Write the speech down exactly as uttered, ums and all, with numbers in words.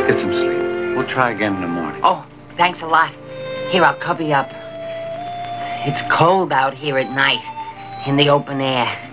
Get some sleep. We'll try again in the morning. Oh, thanks a lot. Here, I'll cover you up. It's cold out here at night, in the open air.